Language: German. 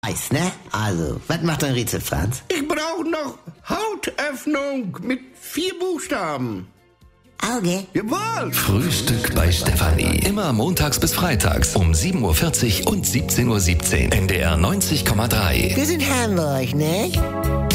Weiß, ne? Also, was macht dein Rätsel, Franz? Ich brauche noch Hautöffnung mit 4 Buchstaben. Auge? Jawohl! Frühstück bei Stefanie. Immer montags bis freitags um 7.40 Uhr und 17.17 Uhr. NDR 90,3. Wir sind Hamburg, ne?